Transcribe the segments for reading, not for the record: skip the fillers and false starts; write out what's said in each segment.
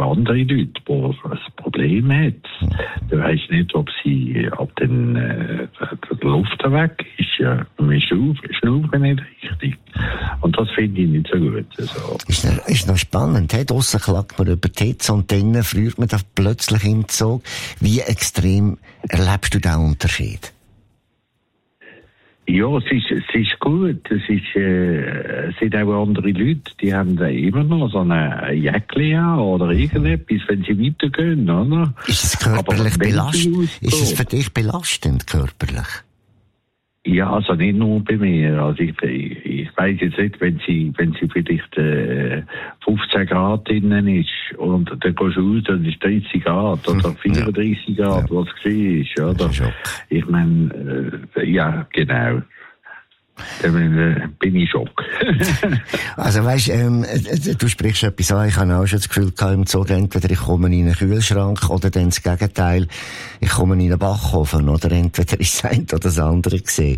auch andere Leute, die ein Problem haben. Du weißt nicht, ob dann der Luft weg ist. Ja, wir schnaufen nicht richtig. Und das finde ich nicht so gut. Also. Ist noch spannend. Hey, draussen klagt man über die Hitze und dann friert man da plötzlich im Zug. Wie extrem erlebst du diesen Unterschied? Ja, es ist gut. Es sind auch andere Leute, die haben da immer noch so eine Jacke an oder irgendetwas, wenn sie weitergehen, oder? Ist es körperlich belastend? Ist es für dich belastend, körperlich? Ja, also nicht nur bei mir. Also ich weiss jetzt nicht, wenn sie vielleicht 15 Grad drinnen ist und dann gehst du raus und ist 30 Grad oder 34 Grad, was es war, oder? Ich meine, ja, genau. Dann bin ich schock. Also weisst, du sprichst etwas an, ich habe auch schon das Gefühl gehabt im Zug, entweder ich komme in einen Kühlschrank oder dann das Gegenteil, ich komme in einen Backofen, oder entweder ist das eine oder das andere gesehen.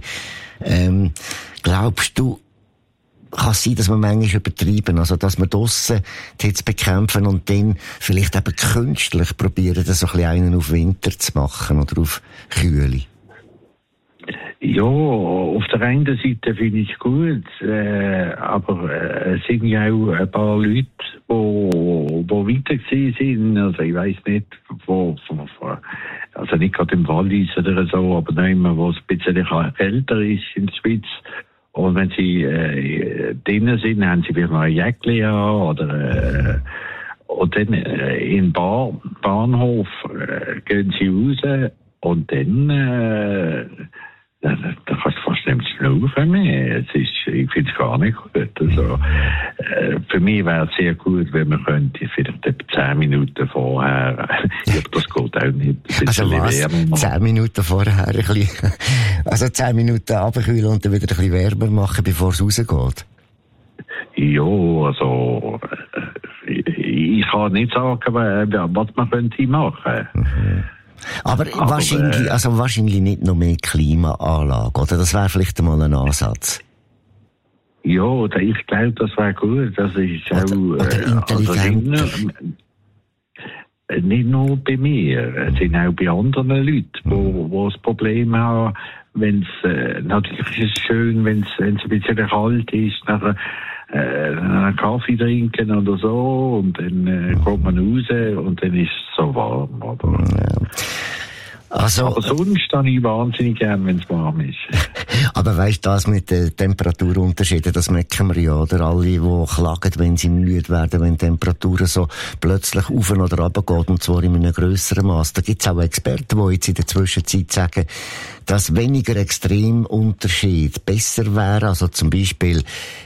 Glaubst du, kann es sein, dass wir manchmal übertreiben, also dass wir draussen die Hitze bekämpfen und dann vielleicht eben künstlich probieren, so ein bisschen einen auf Winter zu machen oder auf Kühle? Ja, auf der einen Seite finde ich es gut, aber es sind ja auch ein paar Leute, die weiter gewesen sind. Also ich weiss nicht, also nicht gerade im Wallis oder so, aber noch immer, wo es ein bisschen kälter ist in der Schweiz. Und wenn sie drinnen sind, haben sie vielleicht noch ein Jäckchen an oder und dann im Bahnhof gehen sie raus und dann da kannst du fast nicht schnaufen mehr. Ich finde es gar nicht gut. Also, für mich wäre es sehr gut, wenn man könnte vielleicht etwa 10 Minuten vorher, das geht auch nicht. Also was? 10 Minuten vorher ein bisschen, also 10 Minuten runterkühlen und dann wieder ein bisschen wärmer machen, bevor es rausgeht? Ja, also ich kann nicht sagen, was man könnte machen. Aber wahrscheinlich nicht noch mehr Klimaanlage, oder? Das wäre vielleicht einmal ein Ansatz. Ja, ich glaube, das wäre gut. Das ist oder intelligent. Also nicht nur bei mir, es sind auch bei anderen Leuten, die das Problem haben, wenn es, natürlich ist es schön, wenn es ein bisschen kalt ist, nachher einen Kaffee trinken oder so und dann kommt man raus und dann ist es so warm. Oder? Ja. Also, aber sonst habe ich wahnsinnig gern, wenn es warm ist. Aber weisst du, das mit den Temperaturunterschieden, das merken wir ja, oder? Alle, die klagen, wenn sie müde werden, wenn die Temperaturen so plötzlich auf oder runter geht, und zwar in einem grösseren Maß. Da gibt es auch Experten, die jetzt in der Zwischenzeit sagen, dass weniger Extremunterschied besser wäre. Also zum Beispiel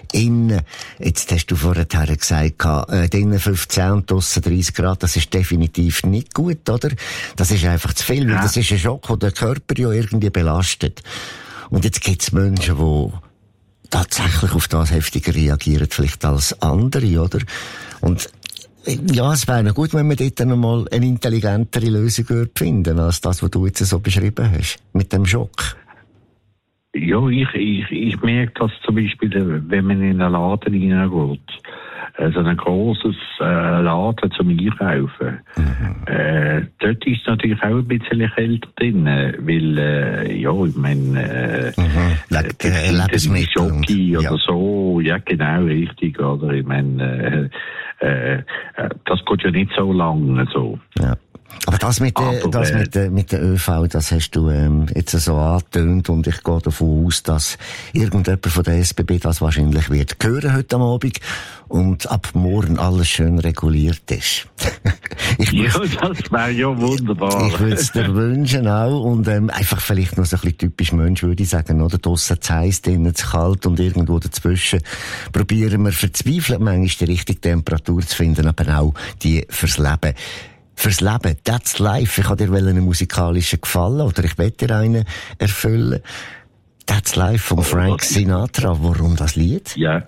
jetzt hast du vorher gesagt, innen 15 und draussen 30 Grad, das ist definitiv nicht gut, oder? Das ist einfach zu viel, weil das ist ein Schock, der den Körper ja irgendwie belastet. Und jetzt gibt es Menschen, die tatsächlich auf das heftiger reagieren, vielleicht als andere, oder? Und ja, es wäre gut, wenn wir dort einmal eine intelligentere Lösung finden, als das, was du jetzt so beschrieben hast, mit dem Schock. Ja, ich merke das zum Beispiel, wenn man in einen Laden hineingeht. Also ein grosses Laden zum Einkaufen. Dort ist natürlich auch ein bisschen kälter drin, weil, ich meine, Lebensmittel oder so, ja genau, richtig, oder? Ich meine, das geht ja nicht so lange, so. Ja. Aber das mit der ÖV, das hast du jetzt so angetönt und ich gehe davon aus, dass irgendjemand von der SBB das wahrscheinlich wird hören heute am Abend und ab morgen alles schön reguliert ist. Das wäre ja wunderbar. Ich würde es dir wünschen auch und einfach vielleicht noch so ein bisschen typisch Mensch, würde ich sagen, oder? Draussen zu heiß, drinnen zu kalt und irgendwo dazwischen probieren wir verzweifelt manchmal die richtige Temperatur zu finden, aber auch die fürs Leben. Fürs Leben, that's life. Ich habe dir einen musikalischen gefallen oder ich werde dir einen erfüllen. That's life von Frank Sinatra. Warum das Lied? Ja.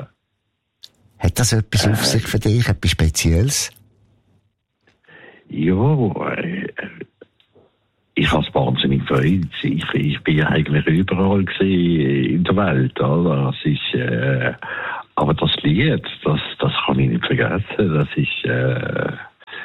Hat das etwas auf sich für dich, etwas Spezielles? Ja, ich habe es wahnsinnig gefreut. Ich bin ja eigentlich überall in der Welt, oder? Das ist, aber das Lied, das kann ich nicht vergessen. Das ist,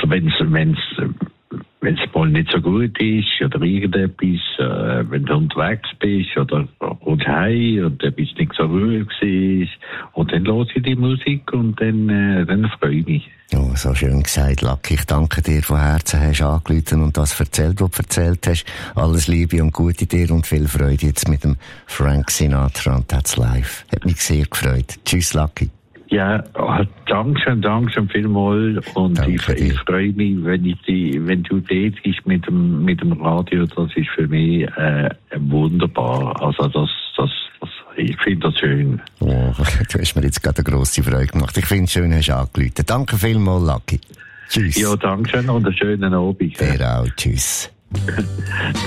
oder wenn es mal nicht so gut ist oder irgendetwas, wenn du unterwegs bist oder kommst heim und du bist nicht so ruhig gewesen, und dann höre ich die Musik und dann freue ich mich. Oh, so schön gesagt, Lucky. Ich danke dir von Herzen, hast angerufen und das erzählt, was du erzählt hast. Alles Liebe und Gute dir und viel Freude jetzt mit dem Frank Sinatra und That's Life. Hat mich sehr gefreut. Tschüss, Lucky. Ja, Dankeschön vielmals. Und ich freue mich, wenn du dort bist mit dem Radio. Das ist für mich wunderbar. Also ich finde das schön. Oh, du hast mir jetzt gerade eine grosse Freude gemacht. Ich finde es schön, hast du angerufen. Danke vielmals, Lucky. Tschüss. Ja, Dankeschön und einen schönen Abend. Dir auch. Tschüss.